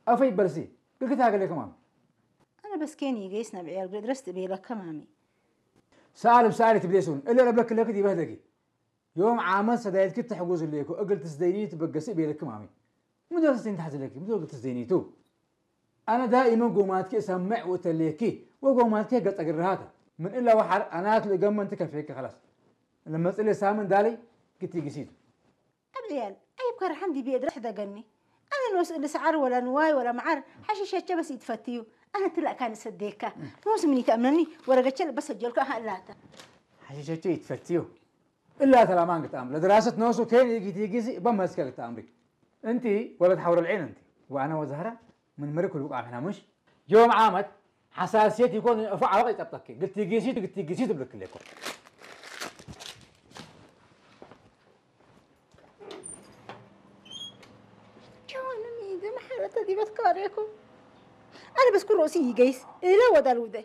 أفيد برسي قلت هاقل لك مام أنا بس كيني جيسنا بعيال درست بيه لك مامي سالم تبليسون إلا ربك لك دي بهدقي يوم عامل سدايد كنت حجوز ليكو أقل تسديني تبقى بيلك مامي مدة تسدين تحت لك مدة تسديني تو أنا دائما قوماتك أسمع وتليكي وقوماتك قلت أقرهاتها من إلا وحر أنا أكل جم أنت كفيك خلاص لما تسألي سامن دالي قلت يقسيت أبليال أي بكر حمدي بيدرس دقني أنا لو سعر ولا نواي ولا معر حشيشة بس يتفتيو أنا تلا كان صديقة نوس مني تأمنني ورقة بس أجلك هلاته حشيشة يتفتيو إلا ترى ما قلت أمر لدراسة نوسو كين يجي بمسك قلت أمري أنت ولد حور العين أنت وأنا وزهرة من مرك الوقع إحنا مش يوم عامد حساسيتي يكون أفعل وقت أبطكي قلت يجيسيت بلك لكم جوانا ميدة محالة دي بذكاريكم أنا بس كل رأسي يجيس لا ودالو ده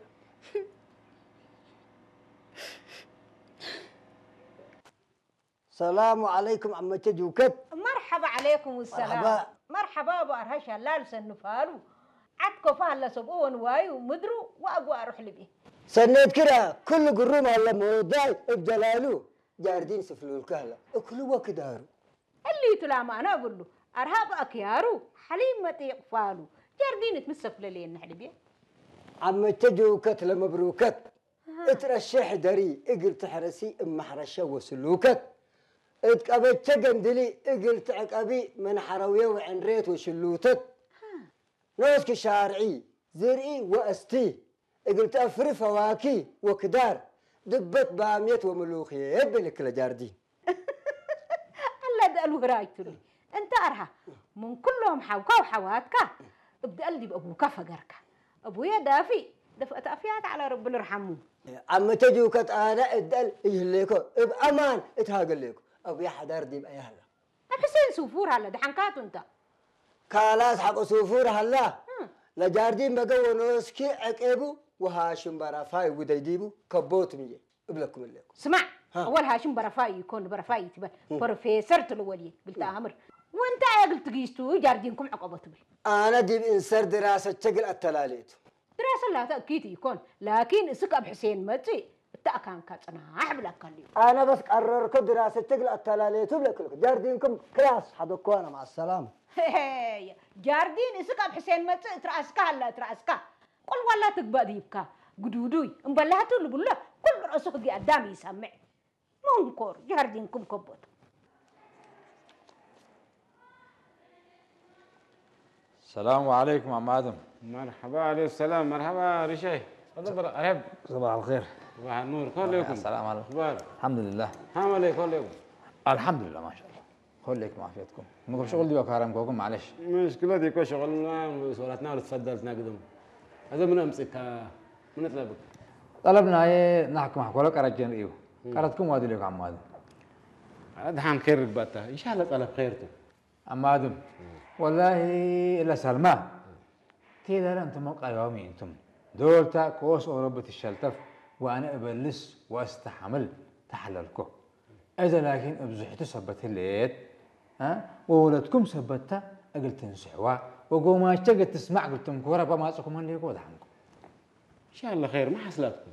السلام عليكم عم تجوكت مرحبا عليكم السلام مرحبا ابو ارهش هلال سنفالو عدكو فهلا سبقون واي ومدرو واقوى اروح لبي سنيت كده كل قروم هلا موضاي بجلالو جاردين سفلو الكهله اكلوا وكدارو اللي تلام انا اقول له ارهاب اكيارو حليم متيق فالو جاردين تمسفل لي نحلبي عم تجوكت لمبروكت اترشح دري اقل تحرسي ام حرشه وسلوكت اتقبت قندلي اقل تعقبي من حرويه وعن ريت وشلوتت نوسك شارعي زرعي واستي اقل تافري فواكي وكدار دبت باميت وملوخيه يبلك لجاردين الله ده قالوا رايتلي انت ارها من كلهم حوكا وحواتكا ابدا قلبي بابوكا فقركا ابويا دافي دفقت افيات على رب يرحمه عم تجوكت انا ادل يهليكو بامان اتهاقل ليكو ابويا حدار دي بأي هلا حسين سوفور هلا ده حنكاتو انت كالاس حق سوفور هلا لجاردين بقوا نوسكي عقيبو وهاشم برافاي وديديبو كبوت مية ابلكم الليكم اسمع اول هاشم برافاي يكون برافاي تبا بروفيسور تلولي قلت امر وانت قلت قيستو جاردينكم عقبت بي انا دي انسر دراسه شغل التلاليت دراسه لا تاكيد يكون لكن اسك اب حسين متي التاكان كاصنا حبلك كلي انا بس قررت دراسه شغل التلاليت بلكم جاردينكم كلاس حدكونا مع السلامه جاردين اسك اب حسين متي تراسكا هلا تراسكا قل والله تقبا ديبكا قدودوي امبلاتو لبلا كل راسك دي قدامي يسمع منكر جاردينكم كبوت السلام عليكم عم آدم مرحبا عليكم السلام مرحبا رشاي تفضل ارهب صباح الخير صباح النور كلكم السلام عليكم اخبار الحمد لله عامل ايه كلكم الحمد لله ما شاء الله خليكم عافيتكم ممكن شغل دي وكرمكم معلش مشكلة دي كو شغلنا وصورتنا وتفضل تنقدم هذا من امسك من طلبك طلبنا ايه نحكم حكوا لك ارجن ايوه قراتكم وادي لكم عم آدم ادحان خير ركبتها ان شاء الله طلب خيرته عم آدم والله إلا سلمى تيدا أنتم موقع يومي أنتم دولتا كوس أوروبة الشلتف وأنا أبلس وأستحمل تحللكم إذا لكن أبزحت سبت الليت ها وولدكم سبتها قلت تنسحوا وقوما اشتقت تسمع قلت مكورة بما أسكم اللي يقول عنكم ان شاء الله خير ما حصلتكم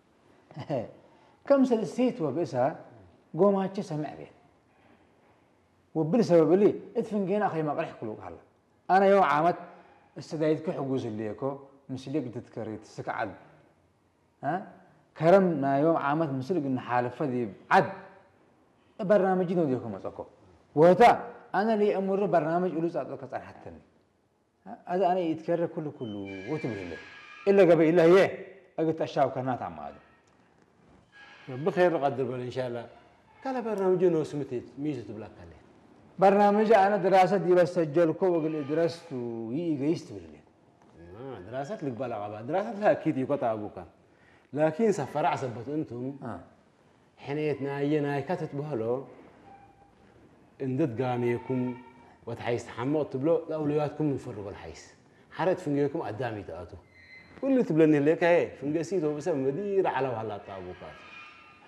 كم سلسيت وبئسها قوما سمع بيه وبالسبب اللي ادفنجينا أخي ما قرح كلوك هلا أنا يوم عامت استدعيت كحجوز الليكو مسليك تذكريت سكعد ها كرمنا يوم عامت مسليك إن حالفة دي عد برنامجنا ديكم مسكو وهذا أنا اللي أمر برنامج أولوز أتوقع عن حتى هذا أنا يتكرر كله وتبه له إلا قبل إلا هي أقول أشياء كانت عم هذا بخير قدر بل ان شاء الله قال برنامجنا سمتيت ميزه تبلاك عليه برنامج أنا دراسة دي بس سجلكو وقل درست ويجيست بالليل. دراسة لك بلا دراسة لها أكيد يقطع أبوك لكن سفر عصبت أنتم حنيتنا ينا كتت بهلو اندت قاميكم وتحيس حمو تبلو أولوياتكم من فرق الحيس حرت فنجيكم قدامي تأتو واللي تبلني لك هي فنجسيته بس مدير على وهلا أبوك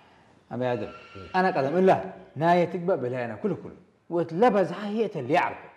أبي آدم أنا قدم إلا ناية تقبل بلا أنا كله وتلبس هي اللي يعرف